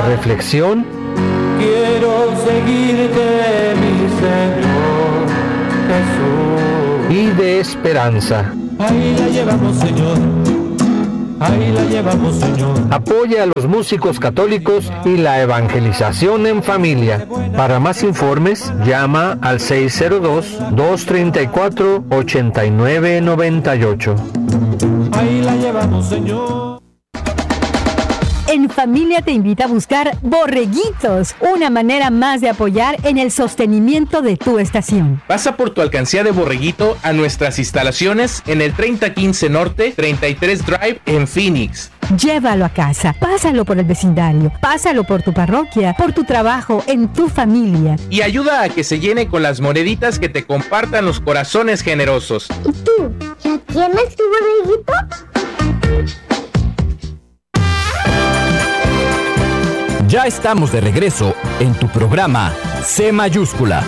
de reflexión. Quiero seguirte, mi Señor Jesús. Y de esperanza. Ahí la llevamos, Señor. Ahí la llevamos, Señor. Apoya a los músicos católicos y la evangelización en familia. Para más informes, llama al 602-234-8998. Ahí la llevamos, Señor. En Familia te invita a buscar Borreguitos, una manera más de apoyar en el sostenimiento de tu estación. Pasa por tu alcancía de Borreguito a nuestras instalaciones en el 3015 Norte, 33 Drive en Phoenix. Llévalo a casa, pásalo por el vecindario, pásalo por tu parroquia, por tu trabajo, en tu familia. Y ayuda a que se llene con las moneditas que te compartan los corazones generosos. ¿Y tú? ¿Ya tienes tu borreguito? Ya estamos de regreso en tu programa C Mayúscula.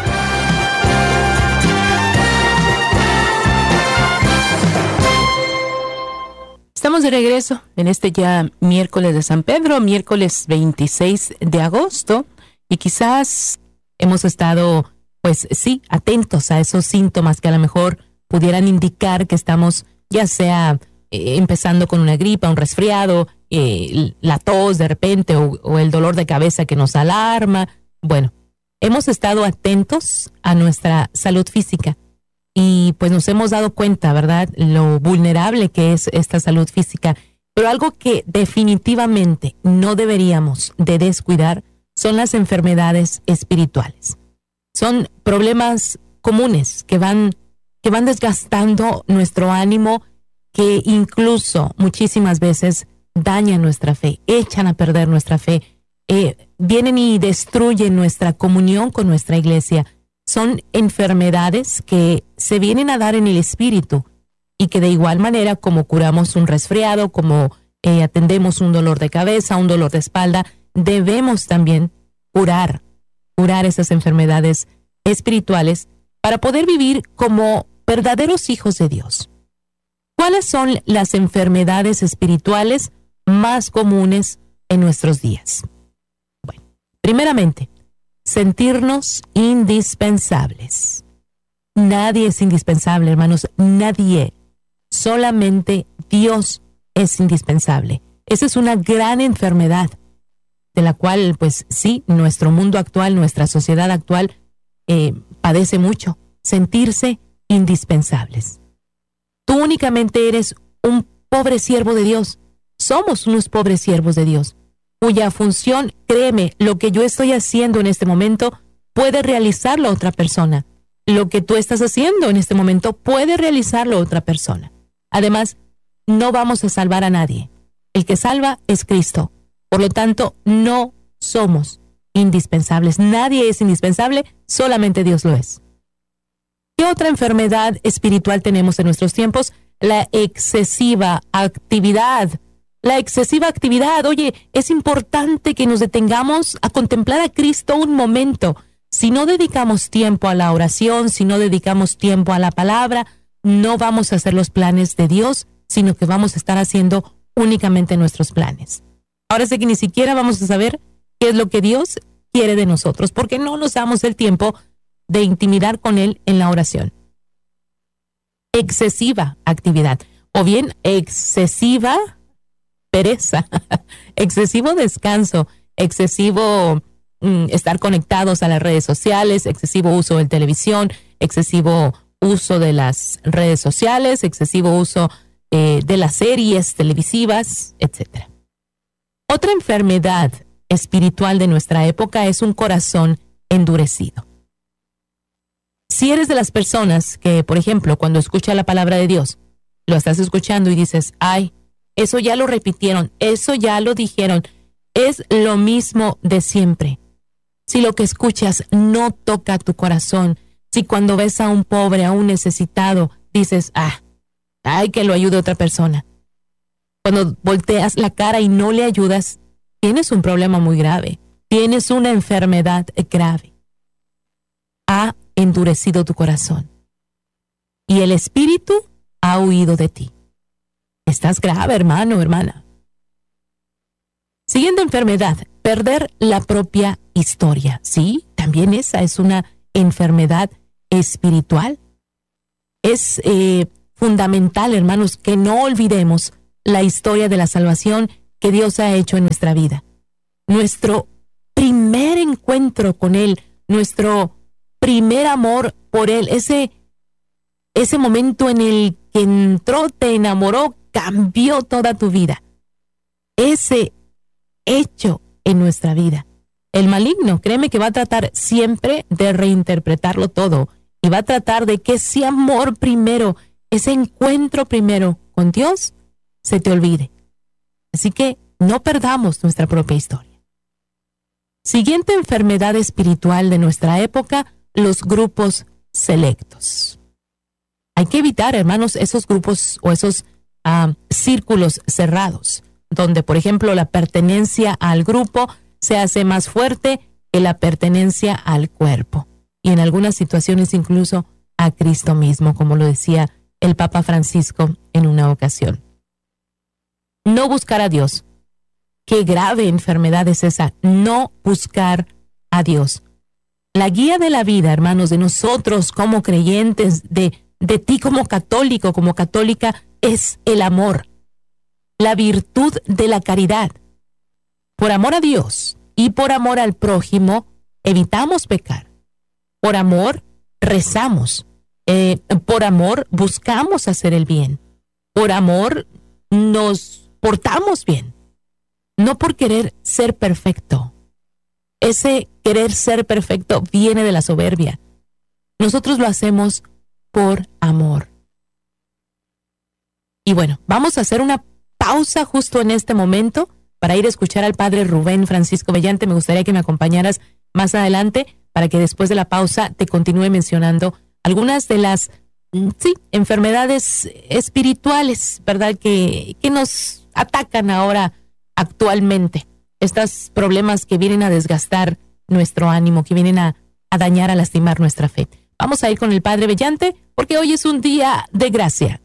Estamos de regreso en este ya miércoles de San Pedro, miércoles 26 de agosto, y quizás hemos estado, pues sí, atentos a esos síntomas que a lo mejor pudieran indicar que estamos ya sea empezando con una gripa, un resfriado, la tos de repente o el dolor de cabeza que nos alarma. Bueno, hemos estado atentos a nuestra salud física y pues nos hemos dado cuenta, ¿verdad?, lo vulnerable que es esta salud física. Pero algo que definitivamente no deberíamos de descuidar son las enfermedades espirituales. Son problemas comunes que van desgastando nuestro ánimo, que incluso muchísimas veces dañan nuestra fe, echan a perder nuestra fe, vienen y destruyen nuestra comunión con nuestra iglesia. Son enfermedades que se vienen a dar en el espíritu y que de igual manera como curamos un resfriado, como atendemos un dolor de cabeza, un dolor de espalda, debemos también curar esas enfermedades espirituales para poder vivir como verdaderos hijos de Dios. ¿Cuáles son las enfermedades espirituales más comunes en nuestros días? Bueno, primeramente, sentirnos indispensables. Nadie es indispensable, hermanos, nadie. Solamente Dios es indispensable. Esa es una gran enfermedad de la cual, pues sí, nuestro mundo actual, nuestra sociedad actual padece mucho. Sentirse indispensables. Tú únicamente eres un pobre siervo de Dios. Somos unos pobres siervos de Dios, cuya función, créeme, lo que yo estoy haciendo en este momento puede realizarlo otra persona. Lo que tú estás haciendo en este momento puede realizarlo otra persona. Además, no vamos a salvar a nadie. El que salva es Cristo. Por lo tanto, no somos indispensables. Nadie es indispensable, solamente Dios lo es. ¿Qué otra enfermedad espiritual tenemos en nuestros tiempos? La excesiva actividad. La excesiva actividad. Oye, es importante que nos detengamos a contemplar a Cristo un momento. Si no dedicamos tiempo a la oración, si no dedicamos tiempo a la palabra, no vamos a hacer los planes de Dios, sino que vamos a estar haciendo únicamente nuestros planes. Ahora sé que ni siquiera vamos a saber qué es lo que Dios quiere de nosotros, porque no nos damos el tiempo de intimidar con Él en la oración. Excesiva actividad, o bien excesiva pereza, excesivo descanso, excesivo estar conectados a las redes sociales, excesivo uso de televisión, excesivo uso de las redes sociales, excesivo uso de las series televisivas, etc. Otra enfermedad espiritual de nuestra época es un corazón endurecido. Si eres de las personas que, por ejemplo, cuando escucha la palabra de Dios, lo estás escuchando y dices, ay, eso ya lo repitieron, eso ya lo dijeron, es lo mismo de siempre. Si lo que escuchas no toca tu corazón, si cuando ves a un pobre, a un necesitado, dices, ay, que lo ayude otra persona. Cuando volteas la cara y no le ayudas, tienes un problema muy grave, tienes una enfermedad grave. Ha endurecido tu corazón y el espíritu ha huido de ti. Estás grave, hermano, hermana. Siguiente enfermedad, perder la propia historia. Sí, también esa es una enfermedad espiritual. Es fundamental, hermanos, que no olvidemos la historia de la salvación que Dios ha hecho en nuestra vida. Nuestro primer encuentro con Él, nuestro primer amor por Él, ese momento en el que entró, te enamoró, cambió toda tu vida. Ese hecho en nuestra vida. El maligno, créeme que va a tratar siempre de reinterpretarlo todo y va a tratar de que ese amor primero, ese encuentro primero con Dios, se te olvide. Así que no perdamos nuestra propia historia. Siguiente enfermedad espiritual de nuestra época, los grupos selectos. Hay que evitar, hermanos, esos grupos o esos círculos cerrados, donde, por ejemplo, la pertenencia al grupo se hace más fuerte que la pertenencia al cuerpo. Y en algunas situaciones incluso a Cristo mismo, como lo decía el Papa Francisco en una ocasión. No buscar a Dios. Qué grave enfermedad es esa, no buscar a Dios. La guía de la vida, hermanos, de nosotros como creyentes, de ti como católico, como católica, es el amor, la virtud de la caridad. Por amor a Dios y por amor al prójimo, evitamos pecar. Por amor, rezamos. Por amor, buscamos hacer el bien. Por amor, nos portamos bien. No por querer ser perfecto. Ese querer ser perfecto viene de la soberbia. Nosotros lo hacemos por amor. Y bueno, vamos a hacer una pausa justo en este momento para ir a escuchar al padre Rubén Francisco Bellante. Me gustaría que me acompañaras más adelante para que después de la pausa te continúe mencionando algunas de las enfermedades espirituales, ¿verdad? Que nos atacan ahora actualmente. Estos problemas que vienen a desgastar nuestro ánimo, que vienen a dañar, a lastimar nuestra fe. Vamos a ir con el padre Bellante porque hoy es un día de gracia.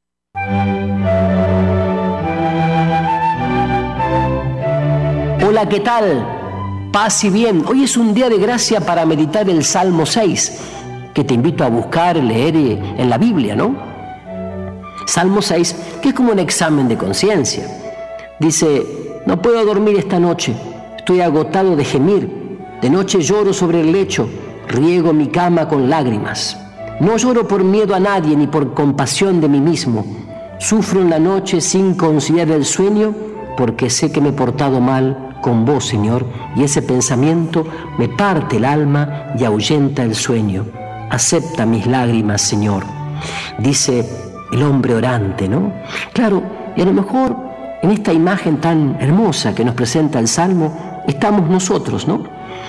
Hola, ¿qué tal? Paz y bien. Hoy es un día de gracia para meditar el Salmo 6, que te invito a buscar, leer en la Biblia, ¿no? Salmo 6, que es como un examen de conciencia. Dice: no puedo dormir esta noche, estoy agotado de gemir. De noche lloro sobre el lecho, riego mi cama con lágrimas. No lloro por miedo a nadie ni por compasión de mí mismo. Sufro en la noche sin considerar el sueño, porque sé que me he portado mal con vos, Señor, y ese pensamiento me parte el alma y ahuyenta el sueño. Acepta mis lágrimas, Señor. Dice el hombre orante, ¿no? Claro, y a lo mejor en esta imagen tan hermosa que nos presenta el Salmo, estamos nosotros, ¿no?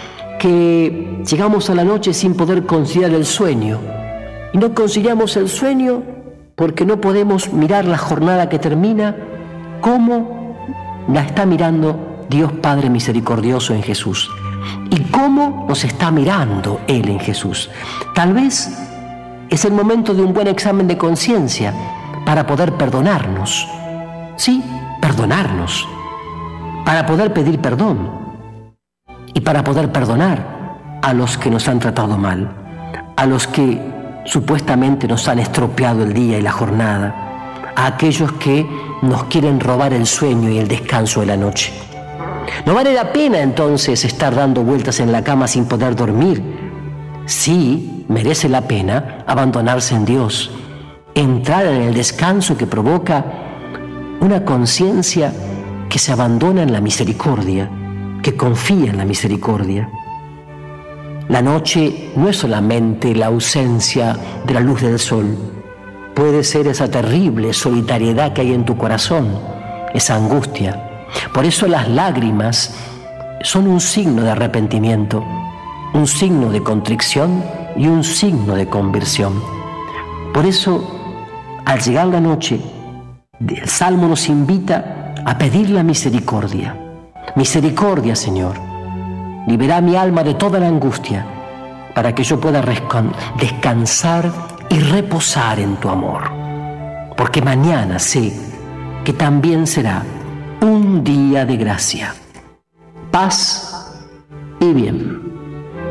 Que llegamos a la noche sin poder conciliar el sueño. Y no conciliamos el sueño porque no podemos mirar la jornada que termina como la está mirando Dios Padre misericordioso en Jesús. Y cómo nos está mirando Él en Jesús. Tal vez es el momento de un buen examen de conciencia para poder perdonarnos. Sí, perdonarnos. Para poder pedir perdón. Y para poder perdonar a los que nos han tratado mal. A los que supuestamente nos han estropeado el día y la jornada. A aquellos que nos quieren robar el sueño y el descanso de la noche. No vale la pena entonces estar dando vueltas en la cama sin poder dormir. Sí, merece la pena abandonarse en Dios, entrar en el descanso que provoca una conciencia que se abandona en la misericordia, que confía en la misericordia. La noche no es solamente la ausencia de la luz del sol, puede ser esa terrible solitariedad que hay en tu corazón, esa angustia. Por eso las lágrimas son un signo de arrepentimiento, un signo de contrición y un signo de conversión. Por eso, al llegar la noche, el Salmo nos invita a pedir la misericordia. Misericordia, Señor. Libera mi alma de toda la angustia para que yo pueda descansar y reposar en tu amor. Porque mañana sé que también será un día de gracia. paz y bien.